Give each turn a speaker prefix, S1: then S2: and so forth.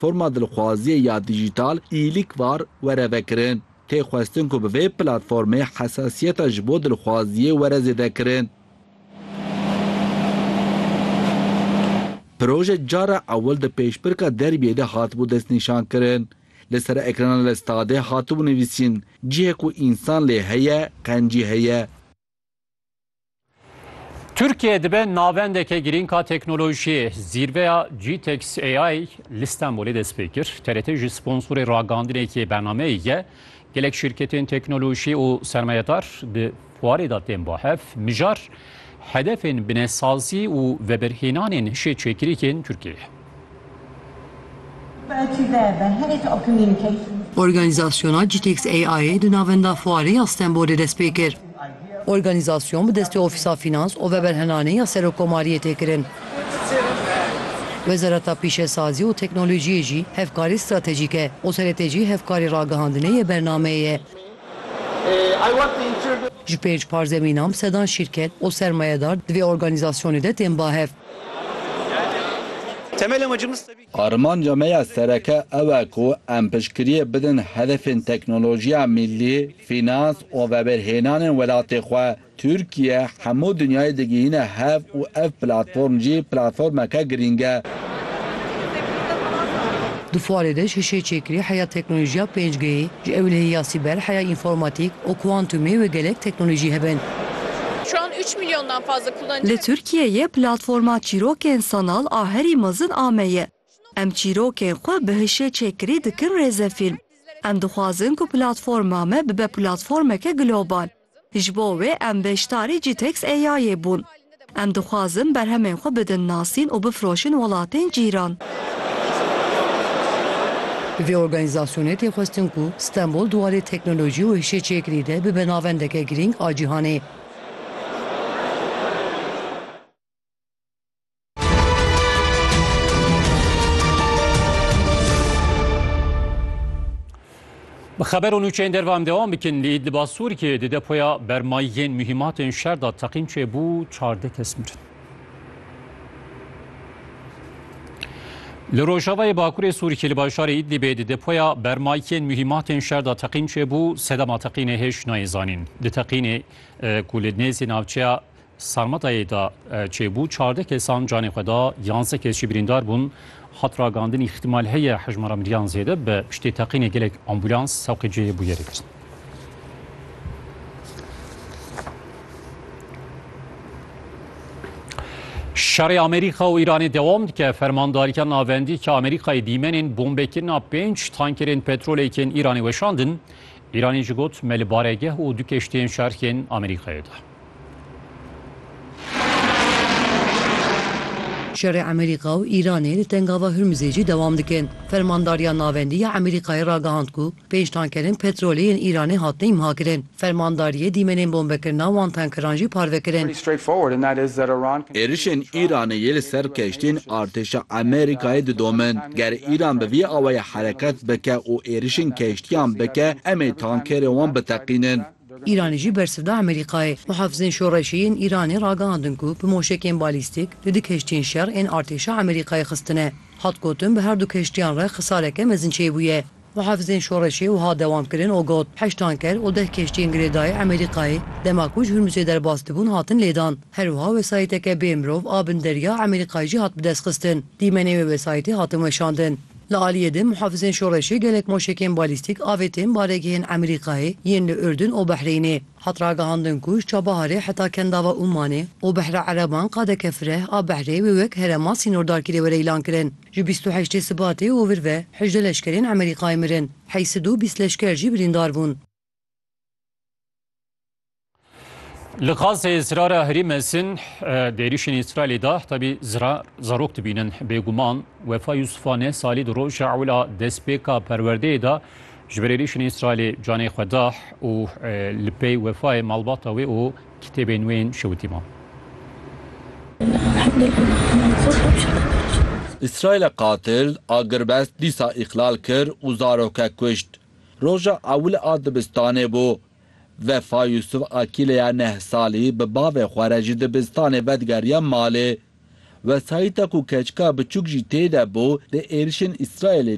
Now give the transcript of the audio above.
S1: platforma dilxwaziye ya dijîtal îlîk var were vekirin. Tê xwestin ku bi vê platformê hesasiyeta ji bo dilxwaziyê were zêdekirin. Proje cara ewil di pêşbirka derbiyê de hatibû destnîşankirin. Li ser ekrana li stadê hatibû nivîsîn cihê ku însan lê heye, qencî heye.
S2: Türkiye dibe navendeke girînka teknolojiyê zîrveya GTEx AI li Stenbolê dest pê kir. TRT ji sponsorê ragandinekê bernameyê ye gelek şirketên teknolojî û sermayedar di fuarê da tên bahev mijar hedefên binesazî û veberhênanên hişê çêkirîkên Türkiye.
S3: Organizasyona GTEx AI di navenda fuarê ya Stenbolê dest pê kir. Organizasyon bi destê Ofîsa Finans û Veberhenanê ya Serokkomariyê tê kirin. Wezareta Pîşesazî û Teknolojiyê jî hevkarî stratejîk e. OSRT jî hevkarî ragihandinê yê bernameyê ye. Ji pênc parzemînan sedan şîrket û sermayedar di vê organizasyonê de tên bahev.
S4: Temel amacımız tabii ki
S1: Armanca me ya sereke ew e ku em piştgiriyê bidin hedefên teknolojiya millî, finans û veberhênanên welatê xwe. Türkiye hemû dünyayê digihîne hev û ev platform jî platformeke girîng e.
S3: Di fuarê de hişê çêkirî heya teknolojiya 5G'yê ji ewlehîya sîber heya informatik û kuantumê ve gelek teknolojî hebin.
S5: Şu an 3 milyondan fazla kullanıcı.
S6: Li Türkiye'ye platforma çîrokên sanal a herî mezin ameye. Em çîrokên xwe bi hişê çêkirî dikin rêzefîlm. Em dixwazin ku platforma me bibe platformeke global. Ji bo wê em beşdarî GTEx AI'yê bûn. Em dixwazin berhemên xwe bidin nasîn û bifroşin welatên cîran.
S3: Bi vê organizasyonê tê xwestin ku Stenbol duwarê teknolojî û hişê çêkirî de bibe navendeke girîng a cîhanê.
S2: Xeber û nûçeyên dervan devam bikin li İdlib'a Sûriyê di depoya bermayiyên mühîmatên şer da teqîn çêbû 14 kes mirin. Li Rojavayê Bakurê Sûriyê li bajarê İdlibê di depoya bermayiyên mühîmatên şer da teqîn çêbû sedema teqînê hêj nayê zanîn. Di teqînê ku li nêzî navçeya Sarmatayê da çêbû 14 kesan canê xwe da 11 kes jî birîndar bûn. Hat ragandin ihtimal heye hejmara milyan zêde be piştê teqînê gelek ambulans sewqeciyê bû yerê kirin. Şerê Amerîka û Îranê dewam dike fermandarîka navendî ki Amerîkayê dîmenên bombekirina 5 tankerên petrolekên Îranê weşandin. Îranê ji got me li baregeh û du keştiyên şerxên Amerîkayê de.
S3: Şerê Amerîka û Îranê li tengava Hürmüzê jî dewam dikin. Fermandariya navendî ya Amerîkayê ragihand ku 5 tankerên petrolê yên Îranê hatine îmha kirin. Fermandariyê dîmenên bombekirina wan tankeran jî parve kirin.
S1: Êrişên Îranê li ser keştên artêşa Amerîkayê didomin. Ger Îran bi vî awayê hereket bike û êrişên keştiyan bike em ê tankerê wan biteqînin.
S3: İranê jî bersivda Amerîkayê. Muhafizên şoreşiyên Îranê ragihandin ku bi moşekên balîstîk li di keştiyên şer ên artêşa Amerîkayê xistine. Hat gotin bi her du keştiyan re xisareke mezin çêbûye. Muhafizên şoreşî wiha dewam kirin û got 8 tanker û 10 keştiyên girêdayê Amerîkayê dema ku ji Hürmüzê derbas dibûn hatin lêdan. Her wiha wesayeteke bê mirov a bin derya Amerîkayê jî hat bi dest xistin. Dîmenê wê wesayetê hatin weşandin. Li Aliyê de muhafizên şoreşî gelek moşekên balîstîk avêtên baregehên Amerîkayê yên li Ürdün û Behrînê. Hat ragihandin ku çabaharê heta kendava Umanê û Behra Ereban qadeke fireh a Behrê wê wek herema sînordarkirê were îlan kirin. Ji 28 Sibatê û vir ve 18 leşkerên Amerîkayê mirin. 820 leşker jî birîndar bûn.
S2: Li Gazê zirara herî mezin derîşên İsraîlê da tabi zarok dibînin bêguman Wefa Yusufa ne salî di roja ewla destpêka perwerdeyê da ji ber êrişên İsraîlê canê xwe da û li pey Wefayê malbata wê û kitêbên wên şewitîman.
S1: İsraîlê qatil agirbest dîsa îxlal kir û zarokek kuşt. Roja ewil a dibistanê bû. Wefa Yusuf Akîleya 9 salî bi bavê xwe re ji dibistanê vedgeriya malê. Wesayîta ku keçika biçûk jî tê de bû di êrişên İsraîlê